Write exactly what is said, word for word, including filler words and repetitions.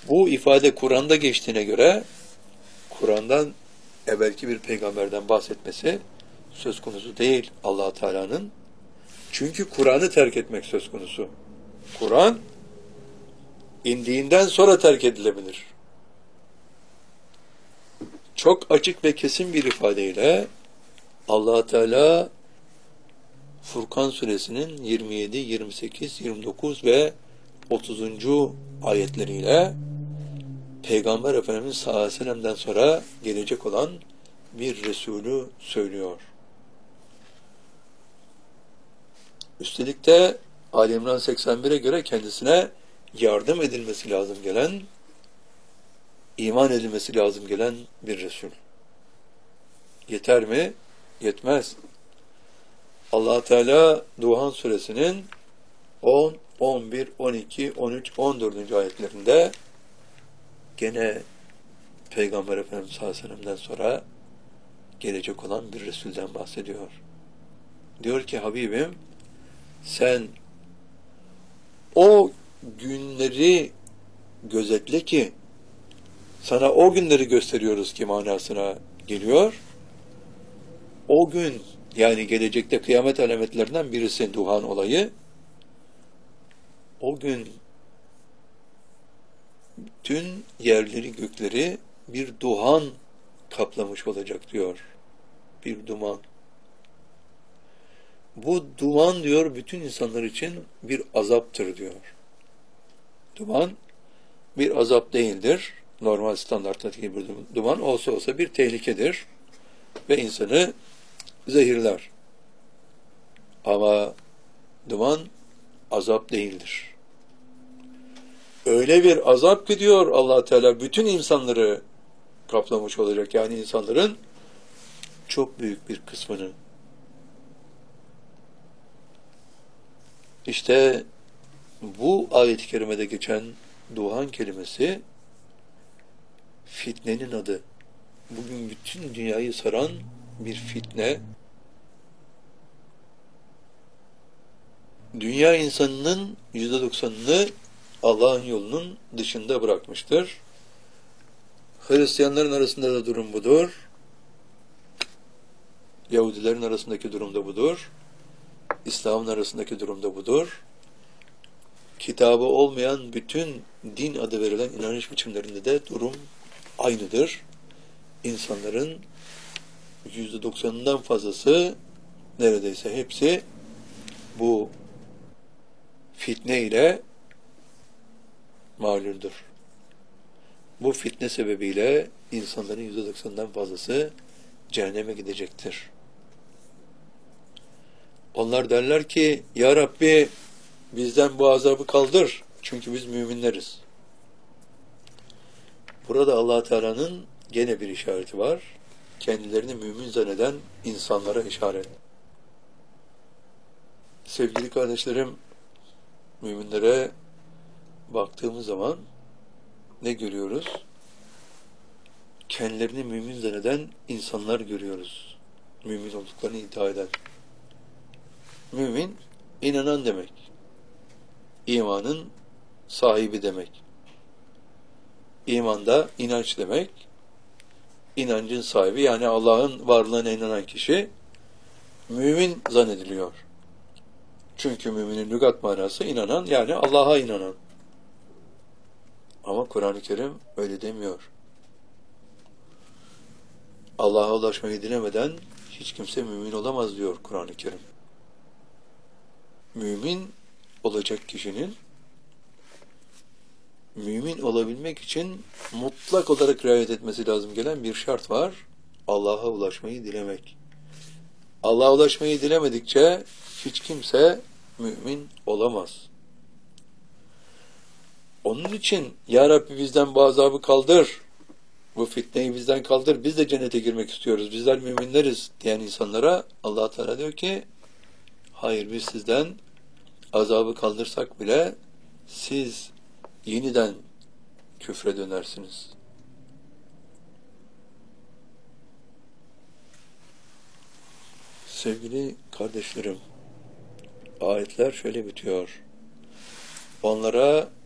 Bu ifade Kur'an'da geçtiğine göre Kur'an'dan evvelki bir peygamberden bahsetmesi söz konusu değil Allah Teala'nın. Çünkü Kur'an'ı terk etmek söz konusu. Kur'an indiğinden sonra terk edilebilir. Çok açık ve kesin bir ifadeyle Allah Teala Furkan suresinin yirmi yedi, yirmi sekiz, yirmi dokuz ve otuzuncu ayetleriyle Peygamber Efendimiz sallallahu aleyhi ve sellem'den sonra gelecek olan bir Resulü söylüyor. Üstelik de Ali İmran seksen bire göre kendisine yardım edilmesi lazım gelen, iman edilmesi lazım gelen bir Resul. Yeter mi? Yetmez. Allah Teala Duhan suresinin on, on bir, on iki, on üç, on dördüncü ayetlerinde gene Peygamber Efendimiz sallallahu aleyhi ve sellem'den sonra gelecek olan bir Resul'den bahsediyor. Diyor ki Habibim, sen o günleri gözetle ki sana o günleri gösteriyoruz ki manasına geliyor. O gün, yani gelecekte kıyamet alametlerinden birisi Duhan olayı. O gün bütün yerleri gökleri bir duhan kaplamış olacak diyor. Bir duman. Bu duman diyor bütün insanlar için bir azaptır diyor. Duman bir azap değildir. Normal standarttaki bir duman olsa olsa bir tehlikedir. Ve insanı zehirler. Ama duman azap değildir. Öyle bir azap ki diyor Allah Teala bütün insanları kaplamış olacak. Yani insanların çok büyük bir kısmını. İşte bu ayet-i kerimede geçen duhan kelimesi fitnenin adı. Bugün bütün dünyayı saran bir fitne. Dünya insanının yüzde doksanını Allah'ın yolunun dışında bırakmıştır. Hristiyanların arasında da durum budur. Yahudilerin arasındaki durum da budur. İslam'ın arasındaki durum da budur. Kitabı olmayan bütün din adı verilen inanış biçimlerinde de durum aynıdır. İnsanların yüzde doksanından fazlası, neredeyse hepsi bu fitne ile mağluldur. Bu fitne sebebiyle insanların yüzde doksanından fazlası cehenneme gidecektir. Onlar derler ki, Ya Rabbi bizden bu azabı kaldır. Çünkü biz müminleriz. Burada Allah Teala'nın gene bir işareti var. Kendilerini mümin zanneden insanlara işaret. Sevgili kardeşlerim, müminlere baktığımız zaman ne görüyoruz? Kendilerini mümin zanneden insanlar görüyoruz. Mümin olduklarını iddia eden. Mümin, inanan demek. İmanın sahibi demek. İmanda inanç demek. İnancın sahibi, yani Allah'ın varlığına inanan kişi mümin zannediliyor. Çünkü müminin lügat manası inanan, yani Allah'a inanan. Ama Kur'an-ı Kerim öyle demiyor. Allah'a ulaşmayı dilemeden hiç kimse mümin olamaz diyor Kur'an-ı Kerim. Mümin olacak kişinin mümin olabilmek için mutlak olarak riayet etmesi lazım gelen bir şart var. Allah'a ulaşmayı dilemek. Allah'a ulaşmayı dilemedikçe hiç kimse mümin olamaz. Onun için Ya Rabbi bizden bu azabı kaldır, bu fitneyi bizden kaldır, biz de cennete girmek istiyoruz, bizler müminleriz diyen insanlara Allah Teala diyor ki, hayır, biz sizden azabı kaldırsak bile siz yeniden küfre dönersiniz. Sevgili kardeşlerim, ayetler şöyle bitiyor. Onlara